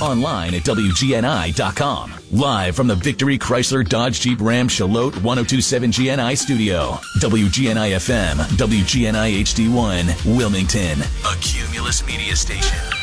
online at WGNI.com. Live from the Victory Chrysler Dodge Jeep Ram Charlotte 1027 GNI studio. WGNI FM, WGNI HD1, Wilmington, a Cumulus media station.